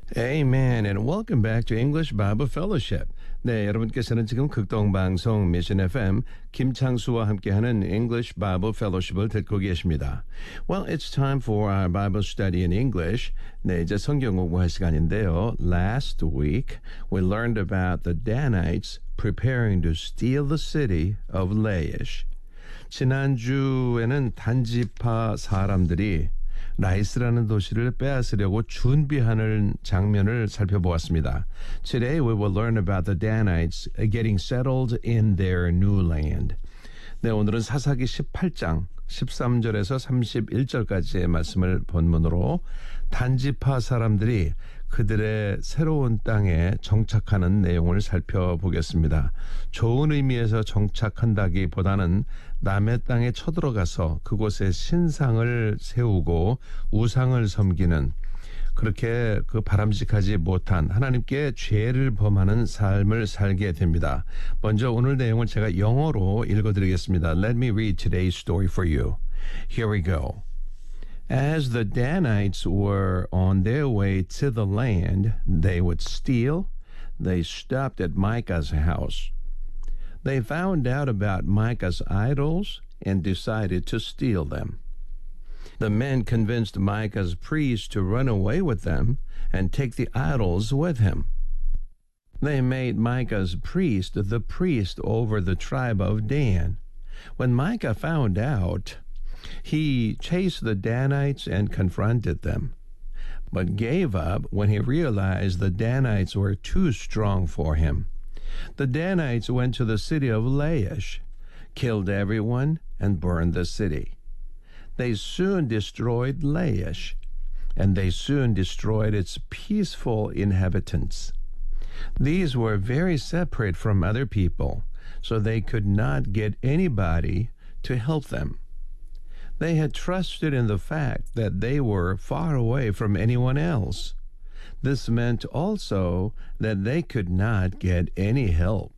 Amen and welcome back to English Bible Fellowship. 네, 여러분께서는 지금 극동방송 미션 FM 김창수와 함께하는 English Bible Fellowship을 듣고 계십니다. Well, it's time for our Bible study in English. 네, 이제 성경 공부할 시간인데요. Last week, we learned about the Danites preparing to steal the city of Laish. 지난주에는 단지파 사람들이 라이스라는 도시를 빼앗으려고 준비하는 장면을 살펴보았습니다. Today we will learn about the Danites getting settled in their new land. 네, 오늘은 사사기 18장 13절에서 31절까지의 말씀을 본문으로 단지파 사람들이 그들의 새로운 땅에 정착하는 내용을 살펴보겠습니다. 좋은 의미에서 정착한다기보다는 남의 땅에 쳐들어가서 그곳에 신상을 세우고 우상을 섬기는 그렇게 바람직하지 못한 하나님께 죄를 범하는 삶을 살게 됩니다. 먼저 오늘 내용을 제가 영어로 읽어드리겠습니다. Let me read today's story for you. Here we go. As the Danites were on their way to the land they would steal, they stopped at Micah's house. They found out about Micah's idols and decided to steal them. The men convinced Micah's priest to run away with them and take the idols with him. They made Micah's priest the priest over the tribe of Dan. When Micah found out, he chased the Danites and confronted them, but gave up when he realized the Danites were too strong for him. The Danites went to the city of Laish, killed everyone, and burned the city. They soon destroyed Laish, and they soon destroyed its peaceful inhabitants. These were very separate from other people, so they could not get anybody to help them. They had trusted in the fact that they were far away from anyone else. This meant also that they could not get any help.